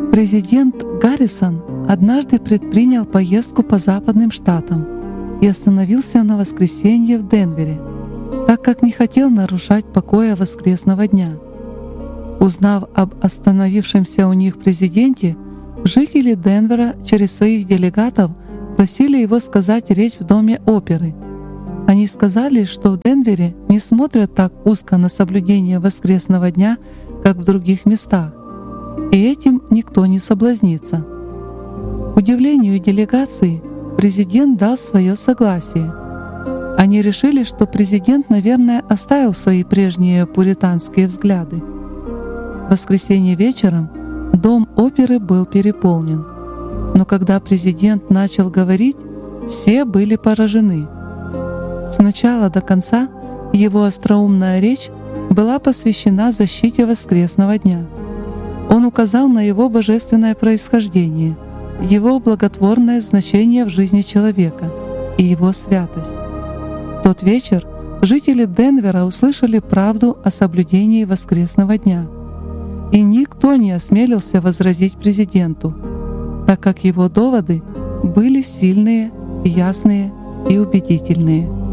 Президент Гаррисон однажды предпринял поездку по западным штатам и остановился на воскресенье в Денвере, так как не хотел нарушать покоя воскресного дня. Узнав об остановившемся у них президенте, жители Денвера через своих делегатов просили его сказать речь в Доме оперы. Они сказали, что в Денвере не смотрят так узко на соблюдение воскресного дня, как в других местах, и этим никто не соблазнится. К удивлению делегации, президент дал свое согласие. Они решили, что президент, наверное, оставил свои прежние пуританские взгляды. В воскресенье вечером Дом оперы был переполнен. Но когда президент начал говорить, все были поражены. С начала до конца его остроумная речь была посвящена защите воскресного дня. Он указал на его божественное происхождение, его благотворное значение в жизни человека и его святость. В тот вечер жители Денвера услышали правду о соблюдении воскресного дня, и никто не осмелился возразить президенту, так как его доводы были сильные, ясные и убедительные.